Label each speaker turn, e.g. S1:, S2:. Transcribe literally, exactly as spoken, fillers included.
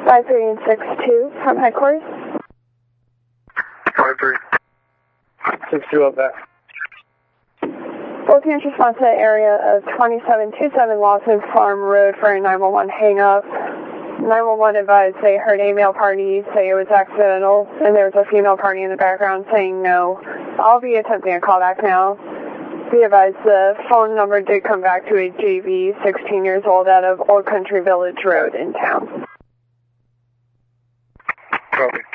S1: five three six two from headquarters.
S2: five three six two up there.
S1: Both units respond to the area of twenty-seven twenty-seven Lawson Farm Road for a nine one one hang-up. nine one one advised they heard a male party say it was accidental, and there was a female party in the background saying no. I'll be attempting a callback now. Be advised the phone number did come back to a J V, sixteen years old, out of Old Country Village Road in town.
S2: Copy.